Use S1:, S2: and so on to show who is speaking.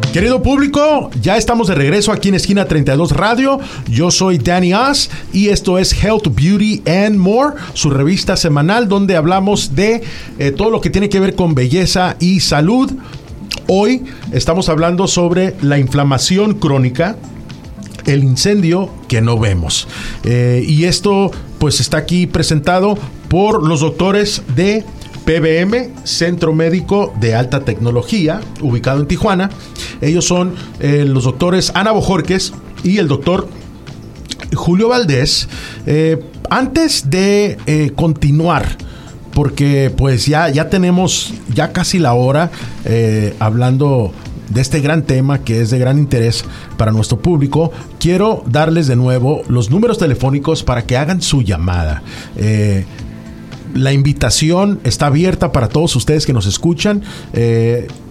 S1: Querido público, ya estamos de regreso aquí en Esquina 32 Radio. Yo soy Danny Oz y esto es Health, Beauty and More, su revista semanal donde hablamos de todo lo que tiene que ver con belleza y salud. Hoy estamos hablando sobre la inflamación crónica, el incendio que no vemos. Y esto pues está aquí presentado por los doctores de PBM, Centro Médico de Alta Tecnología, ubicado en Tijuana. Ellos son los doctores Ana Bojorquez y el doctor Julio Valdés. Antes de continuar, porque pues ya tenemos ya casi la hora hablando de este gran tema que es de gran interés para nuestro público, quiero darles de nuevo los números telefónicos para que hagan su llamada. La invitación está abierta para todos ustedes que nos escuchan.